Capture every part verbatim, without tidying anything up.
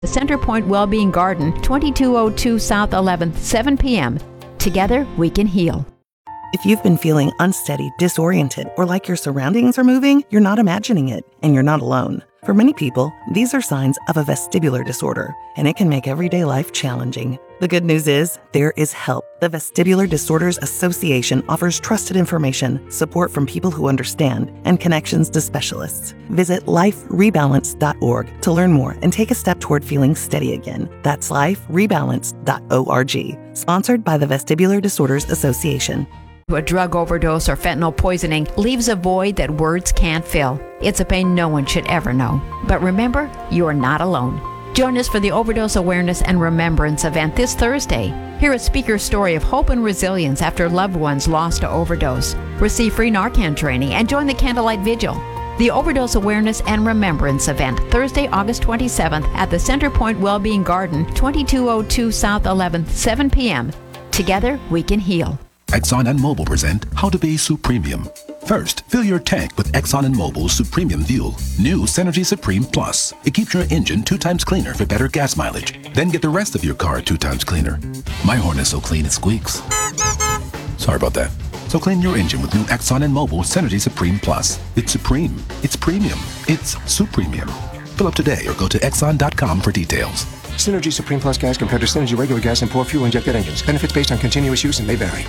The Center Point Wellbeing Garden, twenty-two oh two South eleventh, seven p.m. Together, we can heal. If you've been feeling unsteady, disoriented, or like your surroundings are moving, you're not imagining it, and you're not alone. For many people, these are signs of a vestibular disorder, and it can make everyday life challenging. The good news is, there is help. The Vestibular Disorders Association offers trusted information, support from people who understand, and connections to specialists. Visit life rebalance dot org to learn more and take a step toward feeling steady again. That's life rebalance dot org. Sponsored by the Vestibular Disorders Association. A drug overdose or fentanyl poisoning leaves a void that words can't fill. It's a pain no one should ever know. But remember, you are not alone. Join us for the Overdose Awareness and Remembrance event this Thursday. Hear a speaker's story of hope and resilience after loved ones lost to overdose. Receive free Narcan training and join the Candlelight Vigil. The Overdose Awareness and Remembrance event, Thursday, August twenty-seventh at the Center Point Wellbeing Garden, twenty-two oh two South eleventh, seven p.m. Together, we can heal. Exxon and Mobil present How to Be Supremium. First, fill your tank with Exxon and Mobil's Supremium Fuel. New Synergy Supreme Plus. It keeps your engine two times cleaner for better gas mileage. Then get the rest of your car two times cleaner. My horn is so clean it squeaks. Sorry about that. So clean your engine with new Exxon and Mobil Synergy Supreme Plus. It's supreme. It's premium. It's Supremium. Fill up today or go to exxon dot com for details. Synergy Supreme Plus gas compared to Synergy regular gas and poor fuel injected engines. Benefits based on continuous use and may vary.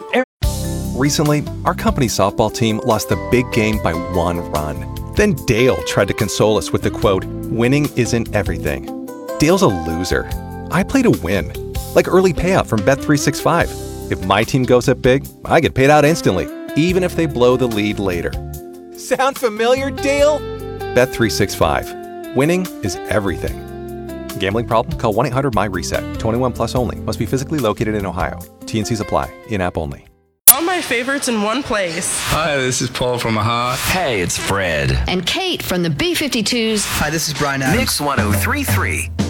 Recently, our company softball team lost the big game by one run. Then Dale tried to console us with the quote, "Winning isn't everything." Dale's a loser. I play to win. Like early payout from Bet three sixty-five. If my team goes up big, I get paid out instantly, even if they blow the lead later. Sound familiar, Dale? Bet three sixty-five. Winning is everything. Gambling problem? Call one eight hundred my reset. twenty-one plus only. Must be physically located in Ohio. T and Cs apply. In-app only. All my favorites in one place. Hi, this is Paul from Aha. Hey, it's Fred. And Kate from the B fifty-twos. Hi, this is Brian Adams. Mix one oh three point three.